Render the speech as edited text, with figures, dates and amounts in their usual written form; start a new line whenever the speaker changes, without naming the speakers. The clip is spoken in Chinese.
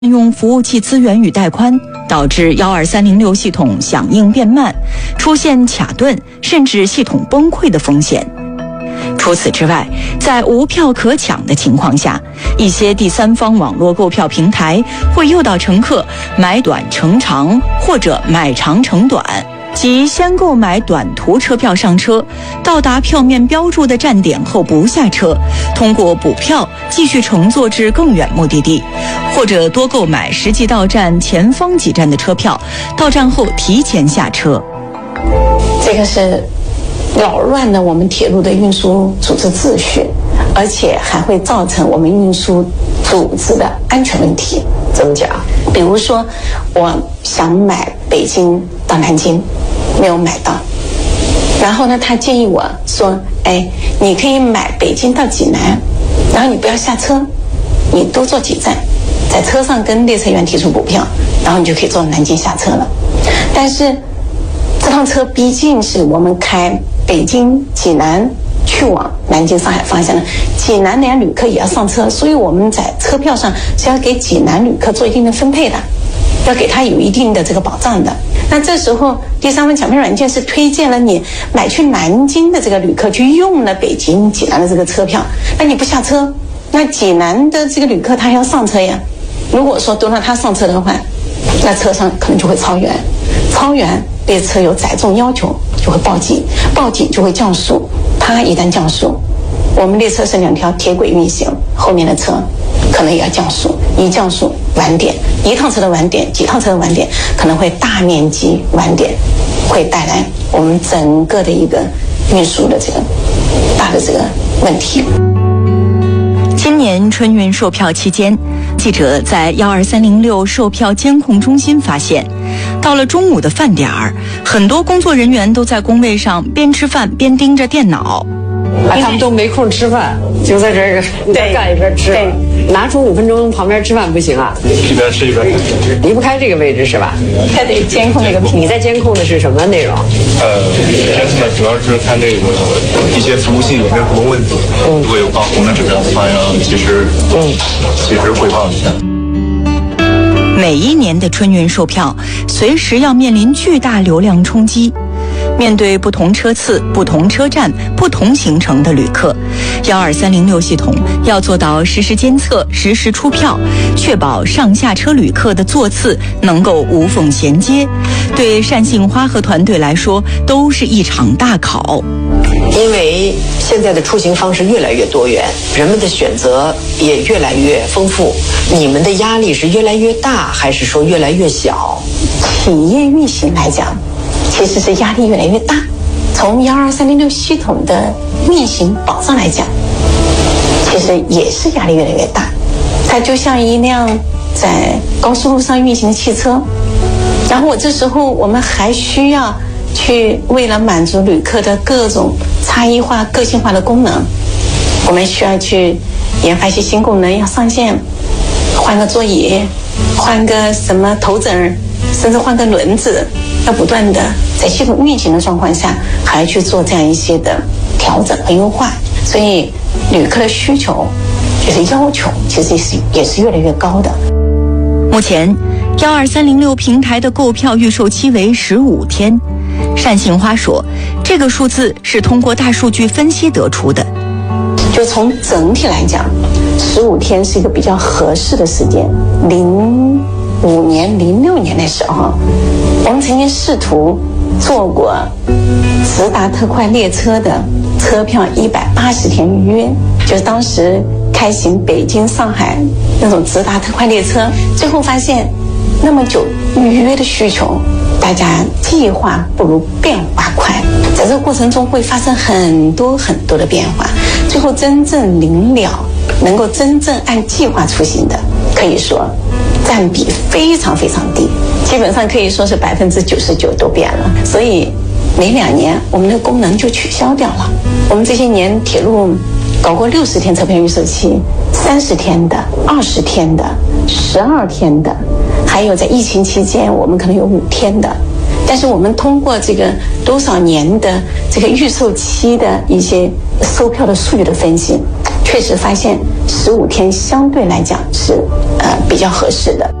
用服务器资源与带宽，导致12306系统响应变慢，出现卡顿甚至系统崩溃的风险。除此之外，在无票可抢的情况下，一些第三方网络购票平台会诱导乘客买短乘长或者买长乘短，即先购买短途车票上车，到达票面标注的站点后不下车，通过补票继续乘坐至更远目的地，或者多购买实际到站前方几站的车票，到站后提前下车。
这个是扰乱了我们铁路的运输组织秩序，而且还会造成我们运输组织的安全问题。怎么讲？比如说，我想买北京到南京，没有买到，然后呢，他建议我说：“哎，你可以买北京到济南，然后你不要下车，你多坐几站，在车上跟列车员提出补票，然后你就可以坐南京下车了。”但是这趟车毕竟是我们开北京、济南去往南京、上海方向的，济南连旅客也要上车，所以我们在车票上是要给济南旅客做一定的分配的，要给他有一定的这个保障的。那这时候第三方抢票软件是推荐了你买去南京的这个旅客去用了北京、济南的这个车票，那你不下车，那济南的这个旅客他要上车呀。如果说都让他上车的话，那车上可能就会超员，列车有载重要求就会报警就会降速，它一旦降速，我们列车是2条铁轨运行，后面的车可能也要降速，一降速晚点，一趟车的晚点，几趟车的晚点，可能会大面积晚点，会带来我们整个的一个运输的这个大的这个问题。
今年春运售票期间，记者在12306售票监控中心发现，到了中午的饭点儿，很多工作人员都在工位上边吃饭边盯着电脑。
他们都没空吃饭，就在这儿一边干一边吃。拿出5分钟旁边吃饭不行啊？
一边吃一边吃，
离不开这个位置是吧？
还得监控这个屏。
你在监控的是什么内容？
监控的主要是看这个一些服务器有没有什么问题，如果有爆红的指标的话，要及时汇报一下。
每一年的春运售票，随时要面临巨大流量冲击。面对不同车次、不同车站、不同行程的旅客，12306系统要做到实时监测、实时出票，确保上下车旅客的座次能够无缝衔接。对单杏花和团队来说，都是一场大考。
因为现在的出行方式越来越多元，人们的选择也越来越丰富，你们的压力是越来越大，还是说越来越小？
企业运行来讲，其实是压力越来越大。从12306系统的运行保障来讲，其实也是压力越来越大。它就像一辆在高速路上运行的汽车，然后这时候我们还需要去为了满足旅客的各种差异化、个性化的功能，我们需要去研发一些新功能，要上线，换个座椅，换个什么头枕，甚至换个轮子，要不断的在系统运行的状况下，还要去做这样一些的调整和优化。所以旅客的需求就是要求，其实也是越来越高的。
目前12306平台的购票预售期为15天。单杏花说，这个数字是通过大数据分析得出的。
就从整体来讲，15天是一个比较合适的时间。05年、06年的时候，我们曾经试图做过直达特快列车的车票180天预约，就是当时开行北京、上海那种直达特快列车，最后发现那么久预约的需求，大家计划不如变化快，在这个过程中会发生很多的变化，最后真正临了能够真正按计划出行的，可以说占比非常非常低，基本上可以说是99%都变了。所以每2年我们的功能就取消掉了。我们这些年铁路搞过60天车票预售期、30天的、20天的、12天的，还有在疫情期间我们可能有5天的。但是我们通过这个多少年的这个预售期的一些售票的数据的分析，确实发现 15天相对来讲是比较合适的。